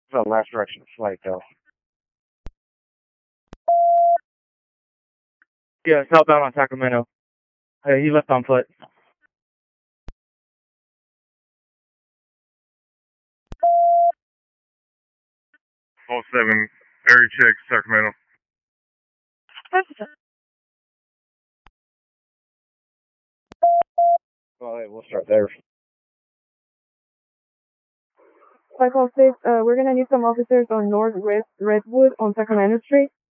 The last direction flight, though. Yeah, southbound on Sacramento. He left on foot. All 7, area check, Sacramento. All right, we'll start there. 506, we're gonna need some officers on North Redwood on Sacramento Street.